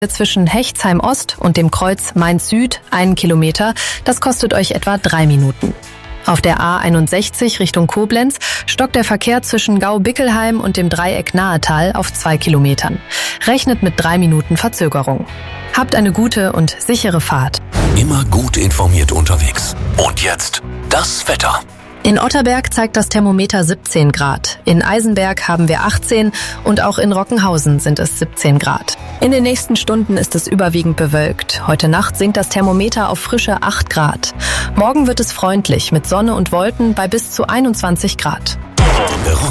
zwischen Hechtsheim Ost und dem Kreuz Mainz Süd 1 Kilometer. Das kostet euch etwa 3 Minuten. Auf der A61 Richtung Koblenz stockt der Verkehr zwischen Gau-Bickelheim und dem Dreieck Nahetal auf 2 Kilometern. Rechnet mit 3 Minuten Verzögerung. Habt eine gute und sichere Fahrt. Immer gut informiert unterwegs. Und jetzt das Wetter. In Otterberg zeigt das Thermometer 17 Grad. In Eisenberg haben wir 18 und auch in Rockenhausen sind es 17 Grad. In den nächsten Stunden ist es überwiegend bewölkt. Heute Nacht sinkt das Thermometer auf frische 8 Grad. Morgen wird es freundlich mit Sonne und Wolken bei bis zu 21 Grad.